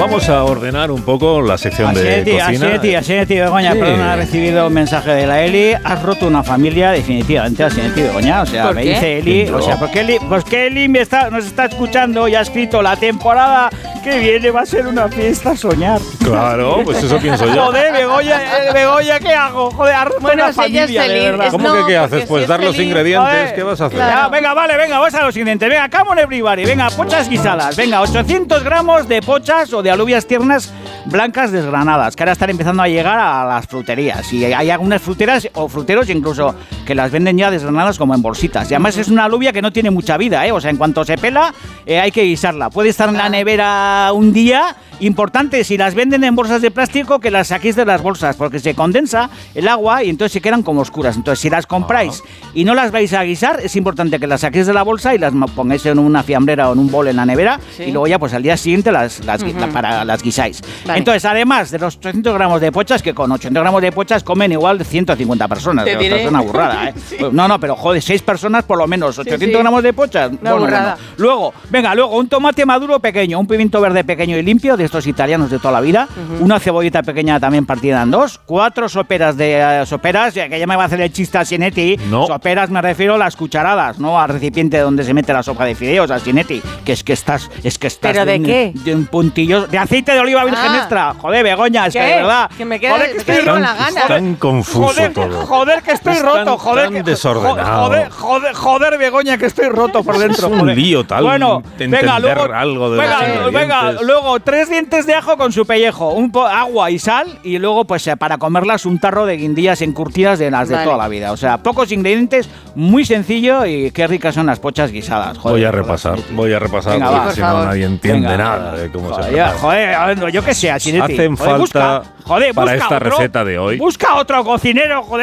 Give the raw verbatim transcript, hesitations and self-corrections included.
Vamos a ordenar un poco la sección así de es, tío, cocina. Así es, tío, así es, tío, Begoña, Sí. perdona, he recibido un mensaje de la Eli. Has roto una familia, definitivamente, así es, tío, Begoña. O sea, ¿Por me qué? dice Eli, o sea, porque Eli, pues que Eli me está, nos está escuchando y ha escrito la temporada que viene va a ser una fiesta a soñar. Claro, pues eso pienso yo. Joder, Begoña, eh, Begoña, ¿qué hago? Joder, has roto Bueno, una si ella es familia, de feliz, verdad. es- ¿Cómo no, que qué porque haces? si Pues es dar los feliz- ingredientes. Joder, ¿Qué vas a hacer? claro. Ya, venga, vale, venga, vamos a los siguientes. Venga, come on everybody. Venga, pochas guisadas. Venga, ochocientos gramos de pochas o de alubias tiernas blancas desgranadas, que ahora están empezando a llegar a las fruterías. Y hay algunas fruteras o fruteros incluso que las venden ya desgranadas como en bolsitas. Y además es una alubia que no tiene mucha vida, ¿eh? O sea, en cuanto se pela, eh, hay que guisarla. Puede estar en la nevera un día. Importante, si las venden en bolsas de plástico, que las saquéis de las bolsas, porque se condensa el agua y entonces se quedan como oscuras. Entonces, si las compráis y no las vais a guisar, es importante que las saquéis de la bolsa y las ma- pongáis en una fiambrera o en un bol en la nevera, Sí. y luego ya pues al día siguiente las, las, gui- Ujú. para, las guisáis. Vale. Entonces, además de los ochocientos gramos de pochas, que con ochocientos gramos de pochas comen igual ciento cincuenta personas. Te Esto diré. es una burrada, ¿eh? Sí. Pues, no, no, pero joder, seis personas por lo menos, ochocientos sí. gramos de pochas. Una burrada. Luego, venga, luego un tomate maduro pequeño, un pimiento verde pequeño y limpio, de estos italianos de toda la vida, Ujú. una cebollita pequeña también partida en dos, cuatro soperas de eh, soperas, ya que ya me va a hacer el chiste a Sinetti. No. Soperas me refiero a las cucharadas, no al recipiente donde se mete la sopa de fideos, a Sinetti, que es que estás, es que estás ¿Pero de un, qué? de un puntillo de aceite de oliva virgen Ah. extra. Joder, Begoña, es que ¿Qué? de verdad. Que me queda- joder, que me estoy quedo con roto. la gana. Tan confuso Joder, todo. joder, que estoy Es roto, tan- joder. tan que- desordenado. Joder, joder, joder, Begoña, que estoy roto por dentro. Es un joder. lío tal Bueno, entender venga, luego, algo de los venga, ingredientes. venga, luego tres dientes de ajo con su pellejo, un po- agua y sal, y luego, pues eh, para comerlas, un tarro de guindillas encurtidas de las de Vale. toda la vida. O sea, pocos ingredientes, muy sencillo y qué ricas son las pochas guisadas. Joder, Voy a de verdad, repasar, sí, voy a repasar, Venga, porque va. si Por no favor. nadie entiende Venga, nada de cómo se joder, prepara. Joder, a ver, yo qué sé, Sinetti. Hacen Joder, busca, falta joder, para busca esta otro- receta de hoy. Busca otro cocinero, joder.